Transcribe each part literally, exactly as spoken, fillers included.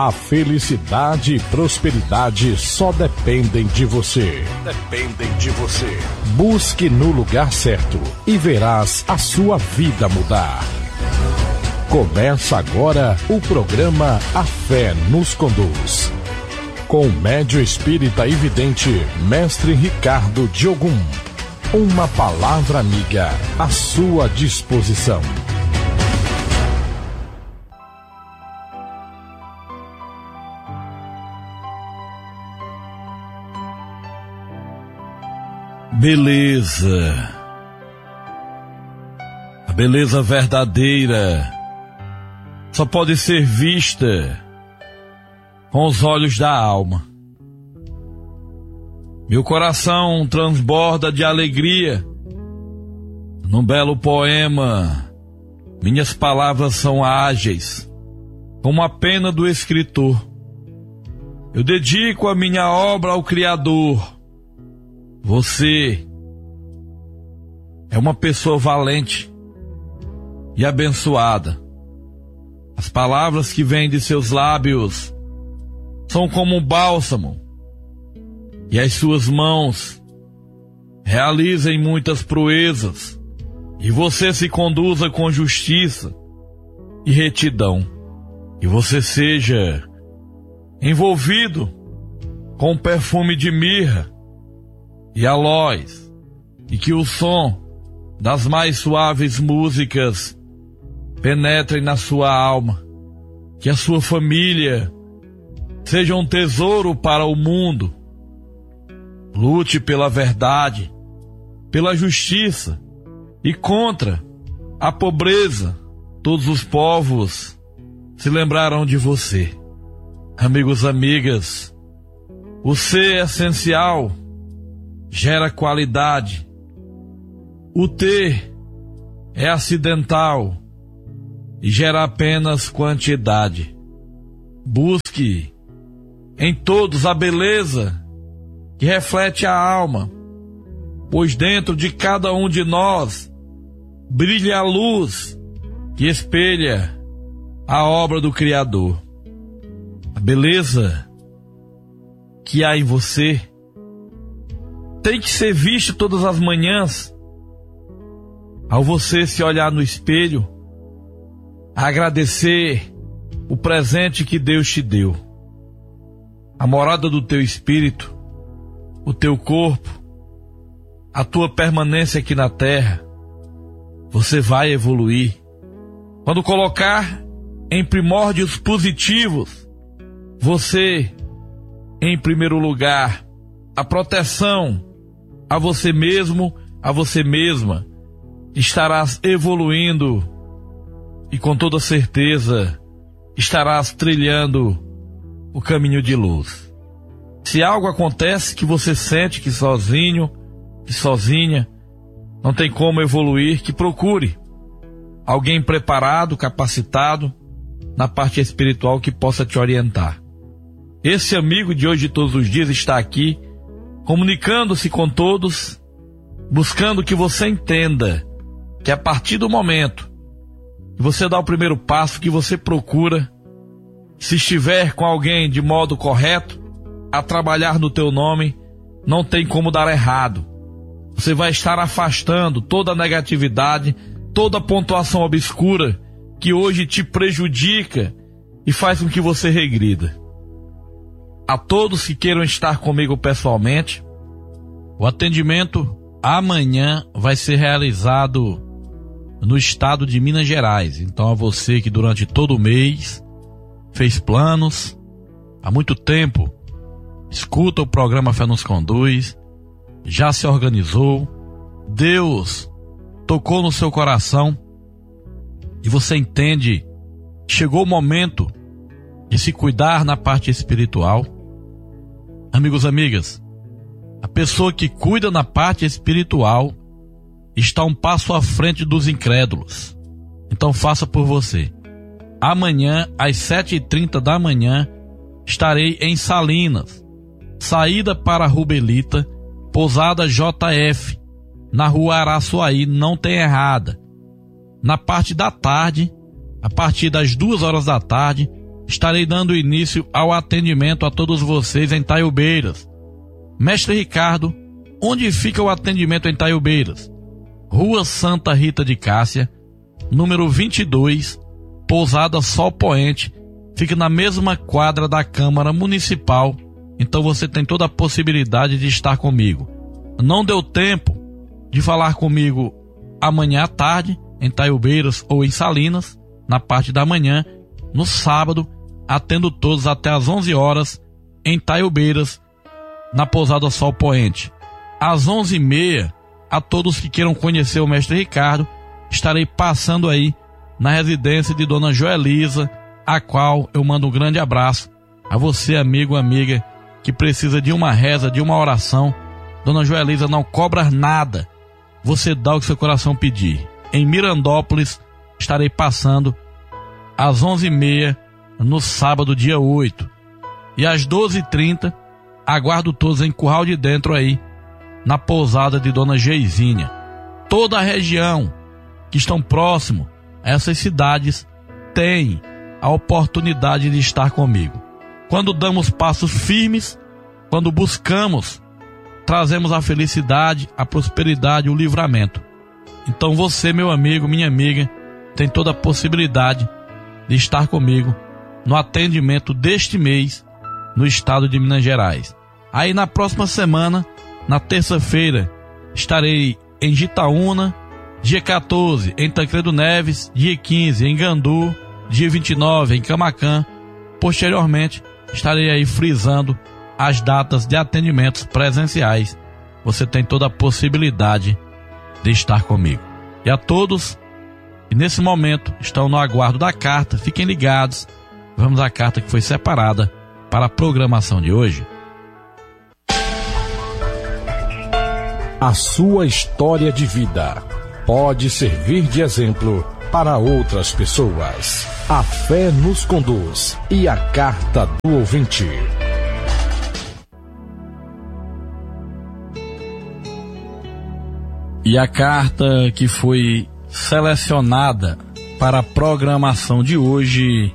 A felicidade e prosperidade só dependem de você. Dependem de você. Busque no lugar certo e verás a sua vida mudar. Começa agora o programa A Fé nos Conduz. Com o médium espírita e vidente, mestre Ricardo de Ogum. Uma palavra amiga à sua disposição. Beleza. A beleza verdadeira só pode ser vista com os olhos da alma. Meu coração transborda de alegria. Num belo poema, minhas palavras são ágeis, como a pena do escritor. Eu dedico a minha obra ao Criador. Você é uma pessoa valente e abençoada. As palavras que vêm de seus lábios são como um bálsamo, e as suas mãos realizem muitas proezas, e você se conduza com justiça e retidão, e você seja envolvido com perfume de mirra e aloés, e que o som das mais suaves músicas penetre na sua alma, que a sua família seja um tesouro para o mundo. Lute pela verdade, pela justiça e contra a pobreza. Todos os povos se lembrarão de você. Amigos, amigas, o ser essencial gera qualidade. O ter é acidental e gera apenas quantidade. Busque em todos a beleza que reflete a alma, pois dentro de cada um de nós brilha a luz que espelha a obra do Criador. A beleza que há em você tem que ser vista todas as manhãs, ao você se olhar no espelho, agradecer o presente que Deus te deu, a morada do teu espírito, o teu corpo, a tua permanência aqui na terra. Você vai evoluir quando colocar em primórdios positivos você, em primeiro lugar, a proteção a você mesmo, a você mesma. Estarás evoluindo e com toda certeza estarás trilhando o caminho de luz. Se algo acontece que você sente que sozinho, que sozinha, não tem como evoluir, que procure alguém preparado, capacitado na parte espiritual que possa te orientar. Esse amigo de hoje e todos os dias está aqui, comunicando-se com todos, buscando que você entenda que a partir do momento que você dá o primeiro passo, que você procura, se estiver com alguém de modo correto, a trabalhar no teu nome, não tem como dar errado. Você vai estar afastando toda a negatividade, toda a pontuação obscura que hoje te prejudica e faz com que você regrida. A todos que queiram estar comigo pessoalmente, o atendimento amanhã vai ser realizado no estado de Minas Gerais. Então, a você que durante todo o mês fez planos, há muito tempo escuta o programa Fé nos Conduz, já se organizou, Deus tocou no seu coração e você entende que chegou o momento de se cuidar na parte espiritual. Amigos, amigas, a pessoa que cuida na parte espiritual está um passo à frente dos incrédulos. Então faça por você. Amanhã, às sete e trinta da manhã, estarei em Salinas, saída para Rubelita, pousada J F, na rua Araçuaí, não tem errada. Na parte da tarde, a partir das duas horas da tarde, estarei dando início ao atendimento a todos vocês em Taiobeiras. Mestre Ricardo, onde fica o atendimento em Taiobeiras? Rua Santa Rita de Cássia, número vinte e dois, Pousada Sol Poente, fica na mesma quadra da Câmara Municipal, então você tem toda a possibilidade de estar comigo. Não deu tempo de falar comigo amanhã à tarde, em Taiobeiras ou em Salinas, na parte da manhã. No sábado, atendo todos até às onze horas, em Taiobeiras, na Pousada Sol Poente. Às onze e meia, a todos que queiram conhecer o Mestre Ricardo, estarei passando aí na residência de Dona Joelisa, a qual eu mando um grande abraço a você, amigo, amiga, que precisa de uma reza, de uma oração. Dona Joelisa não cobra nada, você dá o que seu coração pedir. Em Mirandópolis, estarei passando às onze e meia, no sábado, dia oito. E às doze e trinta, aguardo todos em Curral de Dentro aí, na pousada de Dona Geizinha. Toda a região que estão próximo a essas cidades tem a oportunidade de estar comigo. Quando damos passos firmes, quando buscamos, trazemos a felicidade, a prosperidade, o livramento. Então você, meu amigo, minha amiga, tem toda a possibilidade de estar comigo no atendimento deste mês no estado de Minas Gerais. Aí na próxima semana, na terça-feira, estarei em Jitaúna, dia quatorze em Tancredo Neves, dia quinze em Gandu, dia vinte e nove em Camaquã. Posteriormente, estarei aí frisando as datas de atendimentos presenciais. Você tem toda a possibilidade de estar comigo. E a todos que nesse momento estão no aguardo da carta, fiquem ligados. Vamos à carta que foi separada para a programação de hoje. A sua história de vida pode servir de exemplo para outras pessoas. A fé nos conduz e a carta do ouvinte. E a carta que foi selecionada para a programação de hoje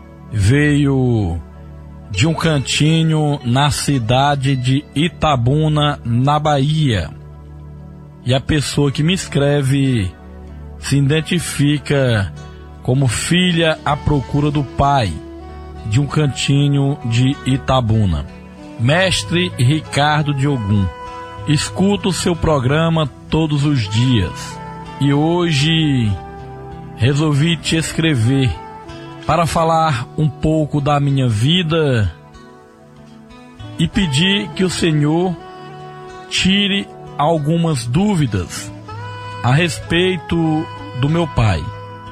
veio de um cantinho na cidade de Itabuna, na Bahia. E a pessoa que me escreve se identifica como filha à procura do pai, de um cantinho de Itabuna. Mestre Ricardo de Ogum, escuto o seu programa todos os dias e hoje resolvi te escrever para falar um pouco da minha vida e pedir que o Senhor tire algumas dúvidas a respeito do meu pai.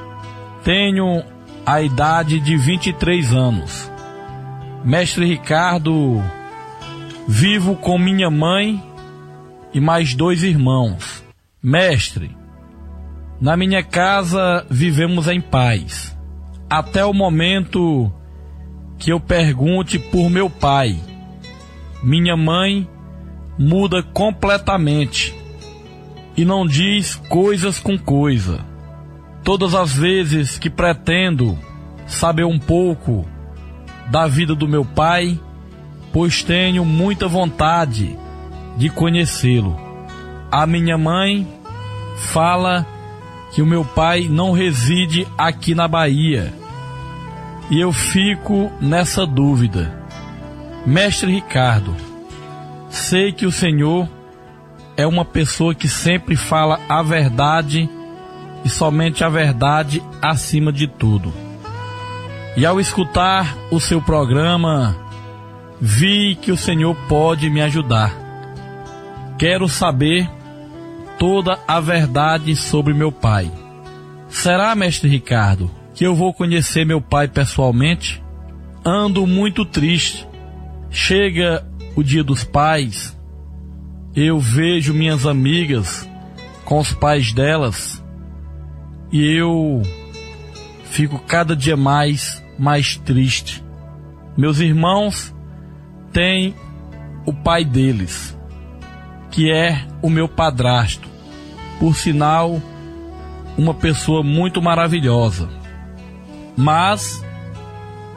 Tenho a idade de vinte e três anos. Mestre Ricardo, vivo com minha mãe e mais dois irmãos. Mestre, na minha casa vivemos em paz, até o momento que eu pergunte por meu pai. Minha mãe muda completamente e não diz coisas com coisa. Todas as vezes que pretendo saber um pouco da vida do meu pai, pois tenho muita vontade de conhecê-lo, a minha mãe fala que o meu pai não reside aqui na Bahia e eu fico nessa dúvida. Mestre Ricardo, sei que o Senhor é uma pessoa que sempre fala a verdade e somente a verdade acima de tudo. E ao escutar o seu programa, vi que o Senhor pode me ajudar. Quero saber toda a verdade sobre meu pai. Será, mestre Ricardo, que eu vou conhecer meu pai pessoalmente? Ando muito triste. Chega o Dia dos Pais, eu vejo minhas amigas com os pais delas e eu fico cada dia mais, mais triste. Meus irmãos têm o pai deles, que é o meu padrasto, por sinal, uma pessoa muito maravilhosa. Mas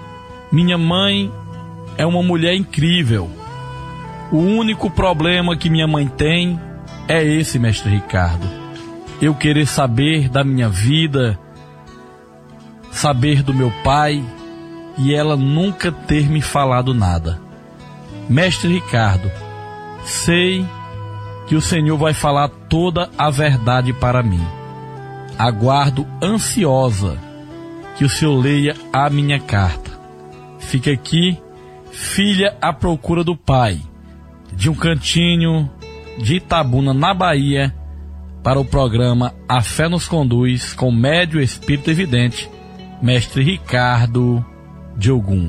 Minha mãe é uma mulher incrível. O único problema que minha mãe tem é esse, mestre Ricardo. Eu querer saber da minha vida, saber do meu pai, e ela nunca ter me falado nada. Mestre Ricardo, sei que o Senhor vai falar toda a verdade para mim. Aguardo ansiosa que o Senhor leia a minha carta. Fica aqui, filha à procura do pai, de um cantinho de Itabuna, na Bahia, para o programa A Fé nos Conduz, com médio espírito evidente, mestre Ricardo de Ogum.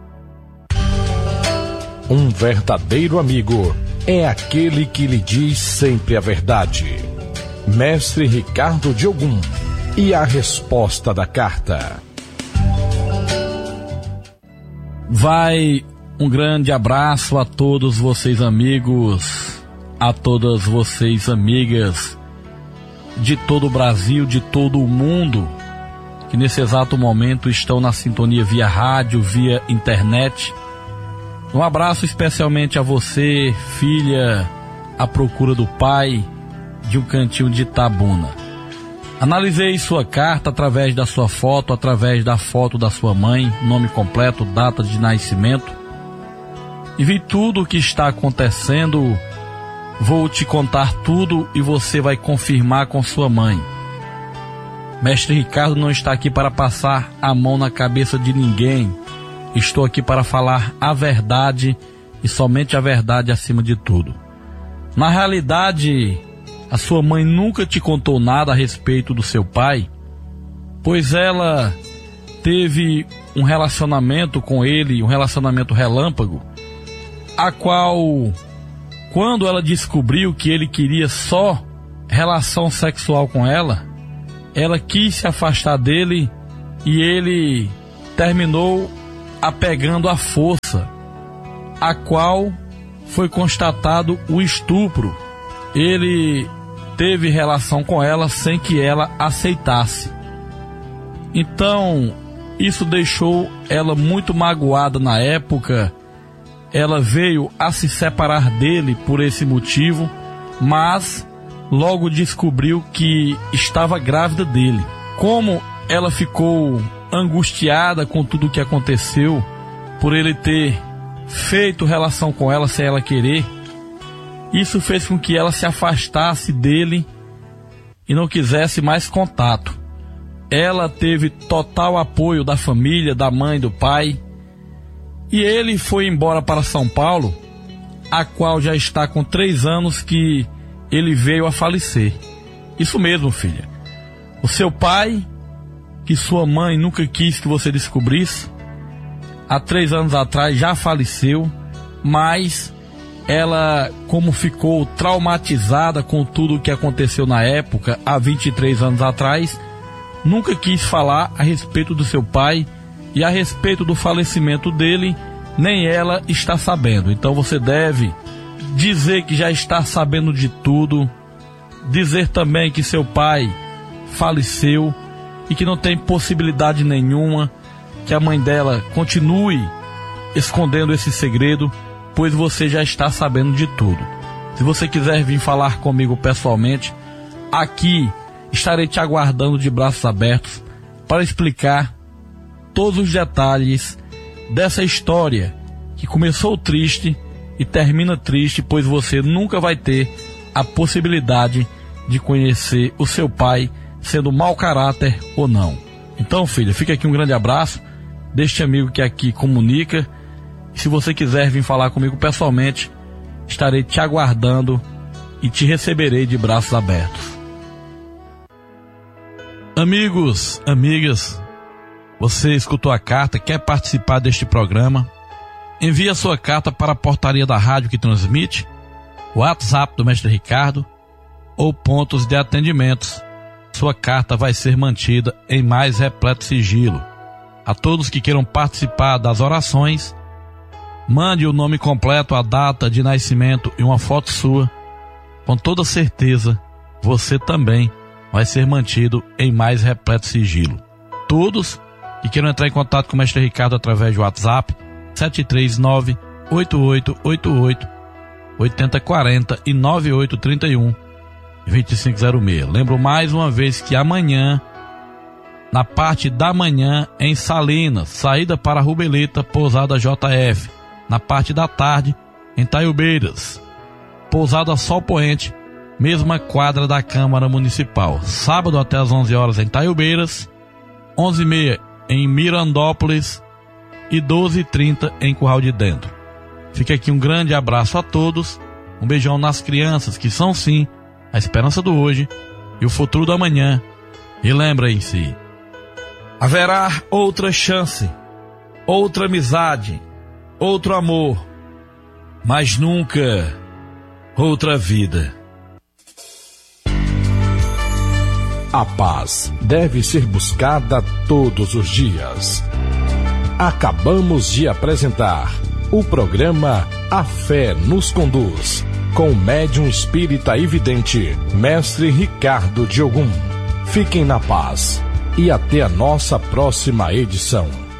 Um verdadeiro amigo é aquele que lhe diz sempre a verdade. Mestre Ricardo de Ogum e a resposta da carta. Vai um grande abraço a todos vocês amigos, a todas vocês amigas de todo o Brasil, de todo o mundo, que nesse exato momento estão na sintonia via rádio, via internet. Um abraço especialmente a você, filha à procura do pai, de um cantinho de Itabuna. Analisei sua carta através da sua foto, através da foto da sua mãe, nome completo, data de nascimento, e vi tudo o que está acontecendo. Vou te contar tudo e você vai confirmar com sua mãe. Mestre Ricardo não está aqui para passar a mão na cabeça de ninguém. Estou aqui para falar a verdade e somente a verdade acima de tudo. Na realidade, a sua mãe nunca te contou nada a respeito do seu pai, pois ela teve um relacionamento com ele, um relacionamento relâmpago, a qual, quando ela descobriu que ele queria só relação sexual com ela, ela quis se afastar dele e ele terminou a pegando à força, a qual foi constatado o estupro. Ele teve relação com ela sem que ela aceitasse. Então, isso deixou ela muito magoada na época. Ela veio a se separar dele por esse motivo, mas logo descobriu que estava grávida dele. Como ela ficou angustiada com tudo o que aconteceu, por ele ter feito relação com ela sem ela querer, isso fez com que ela se afastasse dele e não quisesse mais contato. Ela teve total apoio da família, da mãe, do pai, e ele foi embora para São Paulo, a qual já está com três anos que ele veio a falecer. Isso mesmo, filha. O seu pai, que sua mãe nunca quis que você descobrisse, há três anos atrás já faleceu, mas ela, como ficou traumatizada com tudo o que aconteceu na época, há vinte e três anos atrás, nunca quis falar a respeito do seu pai e a respeito do falecimento dele, nem ela está sabendo. Então você deve dizer que já está sabendo de tudo, dizer também que seu pai faleceu e que não tem possibilidade nenhuma que a mãe dela continue escondendo esse segredo, pois você já está sabendo de tudo. Se você quiser vir falar comigo pessoalmente, aqui estarei te aguardando de braços abertos para explicar todos os detalhes dessa história que começou triste e termina triste, pois você nunca vai ter a possibilidade de conhecer o seu pai, sendo mau caráter ou não. Então, filha, fica aqui um grande abraço deste amigo que aqui comunica. E se você quiser vir falar comigo pessoalmente, estarei te aguardando e te receberei de braços abertos. Amigos, amigas, você escutou a carta, quer participar deste programa? Envie a sua carta para a portaria da rádio que transmite, o WhatsApp do mestre Ricardo ou pontos de atendimentos. Sua carta vai ser mantida em mais repleto sigilo. A todos que queiram participar das orações, mande o nome completo, a data de nascimento e uma foto sua. Com toda certeza, você também vai ser mantido em mais repleto sigilo. Todos que queiram entrar em contato com o mestre Ricardo através do WhatsApp sete três nove, oito oito oito oito, oito zero quatro zero e nove oito três um, dois cinco zero seis. Lembro mais uma vez que amanhã, na parte da manhã, em Salinas, saída para Rubelita, pousada J F. Na parte da tarde, em Taiobeiras, pousada Sol Poente, mesma quadra da Câmara Municipal. Sábado até às onze horas em Taiobeiras, onze e meia em Mirandópolis e doze e trinta em Curral de Dentro. Fica aqui um grande abraço a todos, um beijão nas crianças que são sim a esperança do hoje e o futuro do amanhã. E lembrem-se, haverá outra chance, outra amizade, outro amor, mas nunca outra vida. A paz deve ser buscada todos os dias. Acabamos de apresentar o programa A Fé nos Conduz, com o médium espírita e vidente, mestre Ricardo de Ogum. Fiquem na paz e até a nossa próxima edição.